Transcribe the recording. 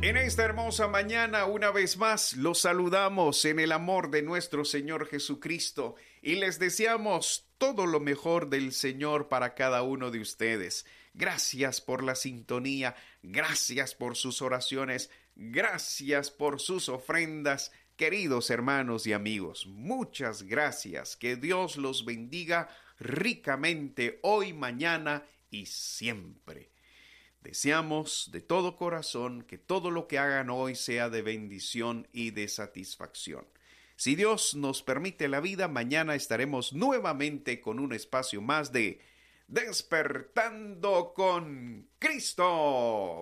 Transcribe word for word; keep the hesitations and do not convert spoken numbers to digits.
En esta hermosa mañana, una vez más, los saludamos en el amor de nuestro Señor Jesucristo y les deseamos todo lo mejor del Señor para cada uno de ustedes. Gracias por la sintonía, gracias por sus oraciones, gracias por sus ofrendas, queridos hermanos y amigos. Muchas gracias. Que Dios los bendiga ricamente hoy, mañana y siempre. Deseamos de todo corazón que todo lo que hagan hoy sea de bendición y de satisfacción. Si Dios nos permite la vida, mañana estaremos nuevamente con un espacio más de Despertando con Cristo.